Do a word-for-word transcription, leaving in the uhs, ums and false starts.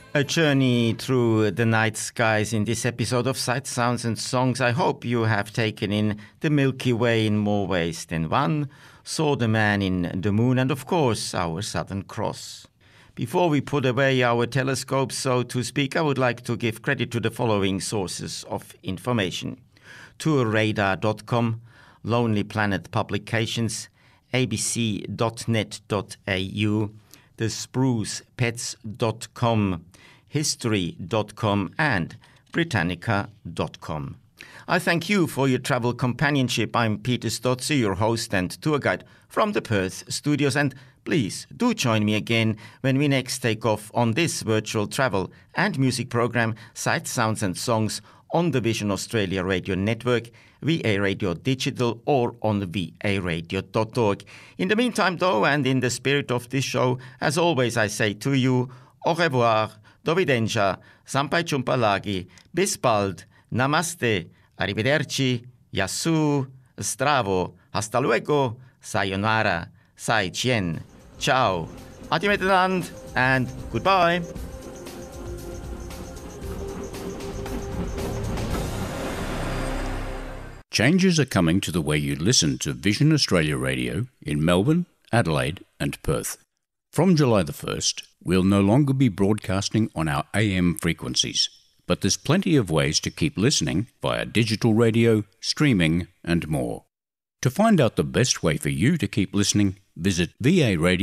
A journey through the night skies in this episode of Sights, Sounds and Songs. I hope you have taken in the Milky Way in more ways than one, saw the man in the moon, and of course our Southern Cross. Before we put away our telescopes, so to speak, I would like to give credit to the following sources of information. tour radar dot com, Lonely Planet Publications, a b c dot net dot a u, the spruce pets dot com, history dot com and britannica dot com. I thank you for your travel companionship. I'm Peter Stotzer, your host and tour guide from the Perth studios, and please do join me again when we next take off on this virtual travel and music program, Sights, Sounds and Songs, on the Vision Australia Radio Network, V A Radio Digital, or on v a radio dot org. In the meantime, though, and in the spirit of this show, as always I say to you, au revoir, dovidenja, sampai jumpa lagi, bis bald, namaste, arrivederci, yasu, stravo, hasta luego, sayonara, sai chien, ciao, adieu miteinander, and goodbye. Changes are coming to the way you listen to Vision Australia Radio in Melbourne, Adelaide and Perth. From July the first, we'll no longer be broadcasting on our A M frequencies, but there's plenty of ways to keep listening via digital radio, streaming and more. To find out the best way for you to keep listening, visit v a radio